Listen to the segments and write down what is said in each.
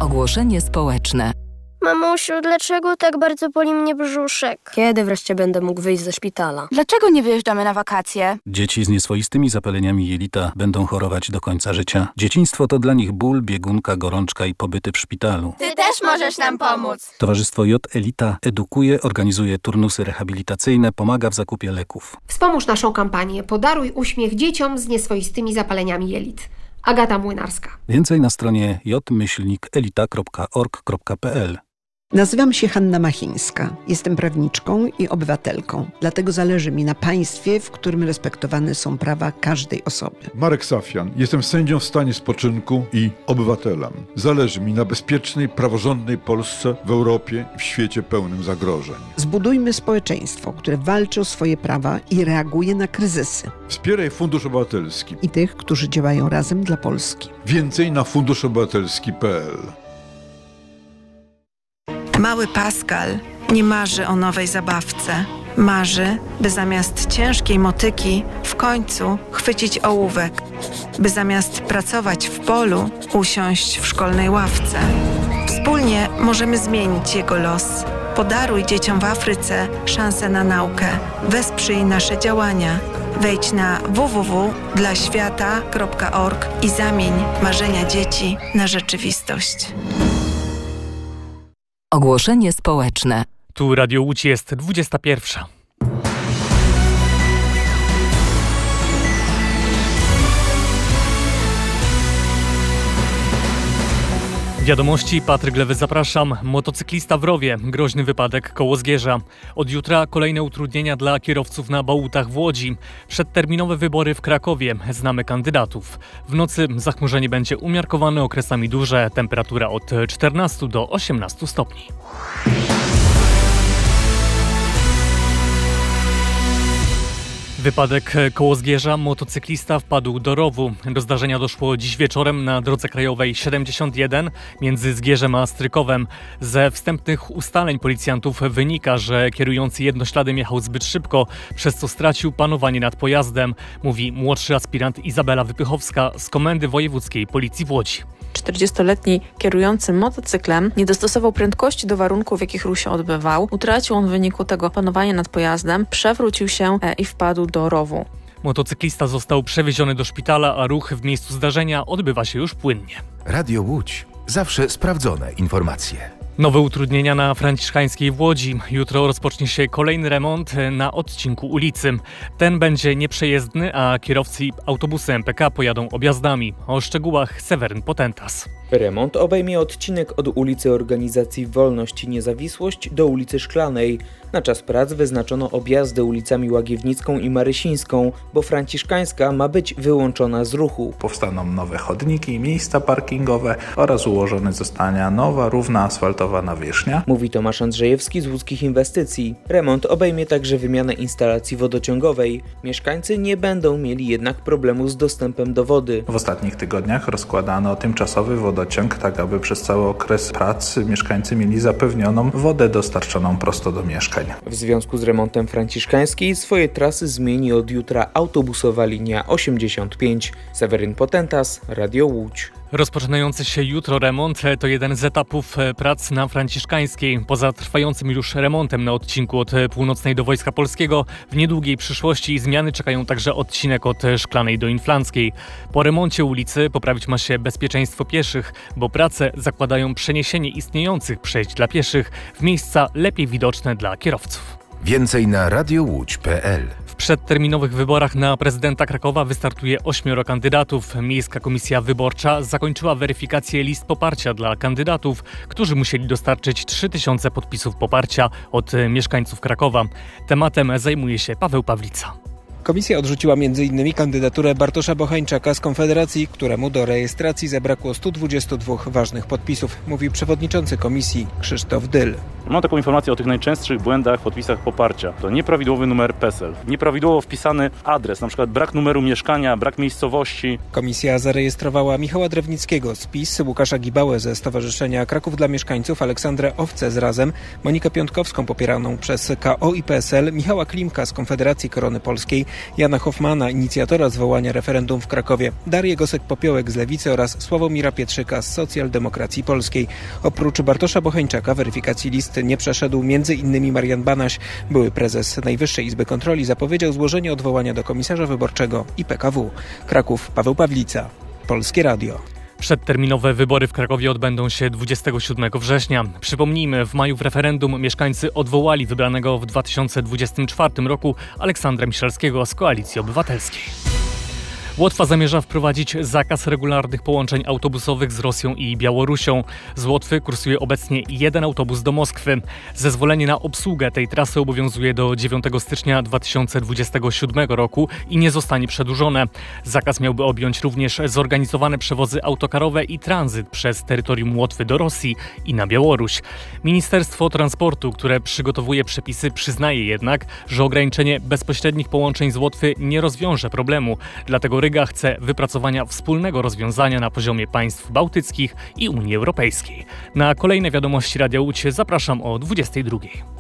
Ogłoszenie społeczne. Mamusiu, dlaczego tak bardzo boli mnie brzuszek? Kiedy wreszcie będę mógł wyjść ze szpitala? Dlaczego nie wyjeżdżamy na wakacje? Dzieci z nieswoistymi zapaleniami jelita będą chorować do końca życia. Dzieciństwo to dla nich ból, biegunka, gorączka i pobyty w szpitalu. Ty też możesz nam pomóc. Towarzystwo J-Elita edukuje, organizuje turnusy rehabilitacyjne, pomaga w zakupie leków. Wspomóż naszą kampanię Podaruj uśmiech dzieciom z nieswoistymi zapaleniami jelit. Agata Młynarska. Więcej na stronie j-elita.org.pl. Nazywam się Hanna Machińska. Jestem prawniczką i obywatelką. Dlatego zależy mi na państwie, w którym respektowane są prawa każdej osoby. Marek Safian. Jestem sędzią w stanie spoczynku i obywatelem. Zależy mi na bezpiecznej, praworządnej Polsce w Europie i w świecie pełnym zagrożeń. Zbudujmy społeczeństwo, które walczy o swoje prawa i reaguje na kryzysy. Wspieraj Fundusz Obywatelski I tych, którzy działają razem dla Polski. Więcej na funduszobywatelski.pl. Mały Pascal nie marzy o nowej zabawce. Marzy, by zamiast ciężkiej motyki w końcu chwycić ołówek. By zamiast pracować w polu usiąść w szkolnej ławce. Wspólnie możemy zmienić jego los. Podaruj dzieciom w Afryce szansę na naukę. Wesprzyj nasze działania. Wejdź na www.dlaświata.org i zamień marzenia dzieci na rzeczywistość. Ogłoszenie społeczne. Tu Radio Łódź, jest 21. Wiadomości, Patryk Lewy, zapraszam. Motocyklista w rowie, groźny wypadek koło Zgierza. Od jutra kolejne utrudnienia dla kierowców na Bałutach w Łodzi. Przedterminowe wybory w Krakowie, znamy kandydatów. W nocy zachmurzenie będzie umiarkowane, okresami duże, temperatura od 14 do 18 stopni. Wypadek koło Zgierza, motocyklista wpadł do rowu. Do zdarzenia doszło dziś wieczorem na drodze krajowej 71 między Zgierzem a Strykowem. Ze wstępnych ustaleń policjantów wynika, że kierujący jednośladem jechał zbyt szybko, przez co stracił panowanie nad pojazdem, mówi młodszy aspirant Izabela Wypychowska z Komendy Wojewódzkiej Policji w Łodzi. 40-letni kierujący motocyklem nie dostosował prędkości do warunków, w jakich ruch się odbywał. Utracił on w wyniku tego panowanie nad pojazdem, przewrócił się i wpadł do rowu. Motocyklista został przewieziony do szpitala, a ruch w miejscu zdarzenia odbywa się już płynnie. Radio Łódź. Zawsze sprawdzone informacje. Nowe utrudnienia na Franciszkańskiej w Łodzi. Jutro rozpocznie się kolejny remont na odcinku ulicy. Ten będzie nieprzejezdny, a kierowcy autobusy MPK pojadą objazdami. O szczegółach Seweryn Potentas. Remont obejmie odcinek od ulicy Organizacji Wolność i Niezawisłość do ulicy Szklanej. Na czas prac wyznaczono objazdy ulicami Łagiewnicką i Marysińską, bo Franciszkańska ma być wyłączona z ruchu. Powstaną nowe chodniki, miejsca parkingowe oraz ułożona zostanie nowa, równa asfaltowa nawierzchnia. Mówi Tomasz Andrzejewski z Łódzkich Inwestycji. Remont obejmie także wymianę instalacji wodociągowej. Mieszkańcy nie będą mieli jednak problemu z dostępem do wody. W ostatnich tygodniach rozkładano tymczasowy wodociąg, tak aby przez cały okres prac mieszkańcy mieli zapewnioną wodę dostarczoną prosto do mieszkań. W związku z remontem Franciszkańskiej swoje trasy zmieni od jutra autobusowa linia 85. Seweryn Potentas, Radio Łódź. Rozpoczynający się jutro remont to jeden z etapów prac na Franciszkańskiej. Poza trwającym już remontem na odcinku od Północnej do Wojska Polskiego, w niedługiej przyszłości zmiany czekają także odcinek od Szklanej do Inflanckiej. Po remoncie ulicy poprawić ma się bezpieczeństwo pieszych, bo prace zakładają przeniesienie istniejących przejść dla pieszych w miejsca lepiej widoczne dla kierowców. Więcej na radiowłódź.pl. W przedterminowych wyborach na prezydenta Krakowa wystartuje 8 kandydatów. Miejska Komisja Wyborcza zakończyła weryfikację list poparcia dla kandydatów, którzy musieli dostarczyć 3000 podpisów poparcia od mieszkańców Krakowa. Tematem zajmuje się Paweł Pawlica. Komisja odrzuciła m.in. kandydaturę Bartosza Bochańczaka z Konfederacji, któremu do rejestracji zabrakło 122 ważnych podpisów, mówi przewodniczący komisji Krzysztof Dyl. Mam taką informację o tych najczęstszych błędach w podpisach poparcia. To nieprawidłowy numer PESEL, nieprawidłowo wpisany adres, np. brak numeru mieszkania, brak miejscowości. Komisja zarejestrowała Michała Drewnickiego z PiS, Łukasza Gibałę ze Stowarzyszenia Kraków dla Mieszkańców, Aleksandrę Owce z Razem, Monikę Piątkowską popieraną przez KO i PSL, Michała Klimka z Konfederacji Korony Polskiej, Jana Hoffmana, inicjatora zwołania referendum w Krakowie, Darię Gosek-Popiołek z Lewicy oraz Sławomira Pietrzyka z Socjaldemokracji Polskiej. Oprócz Bartosza Bocheńczaka weryfikacji list nie przeszedł m.in. Marian Banaś. Były prezes Najwyższej Izby Kontroli zapowiedział złożenie odwołania do komisarza wyborczego i PKW. Kraków, Paweł Pawlica, Polskie Radio. Przedterminowe wybory w Krakowie odbędą się 27 września. Przypomnijmy, w maju w referendum mieszkańcy odwołali wybranego w 2024 roku Aleksandra Miszalskiego z Koalicji Obywatelskiej. Łotwa zamierza wprowadzić zakaz regularnych połączeń autobusowych z Rosją i Białorusią. Z Łotwy kursuje obecnie jeden autobus do Moskwy. Zezwolenie na obsługę tej trasy obowiązuje do 9 stycznia 2027 roku i nie zostanie przedłużone. Zakaz miałby objąć również zorganizowane przewozy autokarowe i tranzyt przez terytorium Łotwy do Rosji i na Białoruś. Ministerstwo Transportu, które przygotowuje przepisy, przyznaje jednak, że ograniczenie bezpośrednich połączeń z Łotwy nie rozwiąże problemu. Dlatego Ryga chce wypracowania wspólnego rozwiązania na poziomie państw bałtyckich i Unii Europejskiej. Na kolejne wiadomości Radia Łódź zapraszam o 22:00.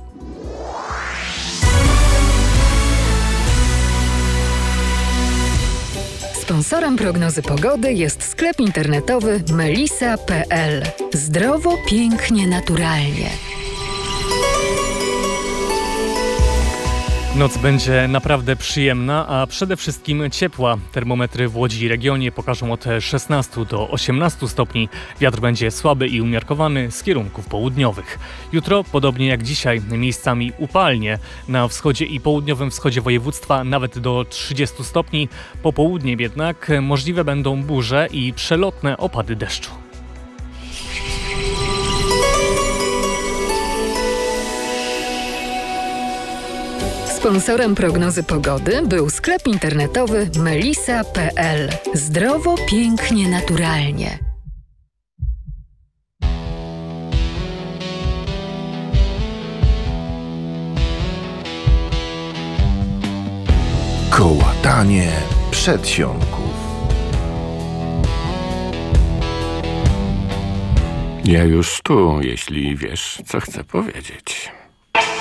Sponsorem prognozy pogody jest sklep internetowy melisa.pl. Zdrowo, pięknie, naturalnie. Noc będzie naprawdę przyjemna, a przede wszystkim ciepła. Termometry w Łodzi i regionie pokażą od 16 do 18 stopni. Wiatr będzie słaby i umiarkowany z kierunków południowych. Jutro, podobnie jak dzisiaj, miejscami upalnie. Na wschodzie i południowym wschodzie województwa nawet do 30 stopni. Popołudniem jednak możliwe będą burze i przelotne opady deszczu. Sponsorem prognozy pogody był sklep internetowy melisa.pl. Zdrowo, pięknie, naturalnie. Kołatanie przedsionków. Ja już tu, jeśli wiesz, co chcę powiedzieć.